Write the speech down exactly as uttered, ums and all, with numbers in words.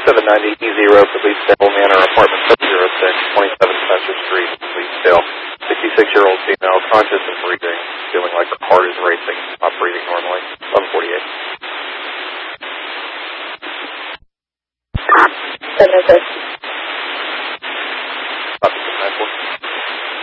seven ninety Easy Road to Leesdale Manor, apartment seven oh six, twenty-seven Spencer Street, Leesdale. sixty-six-year-old female, conscious and breathing, feeling like her heart is racing, not breathing normally. eleven forty-eight. seven oh six.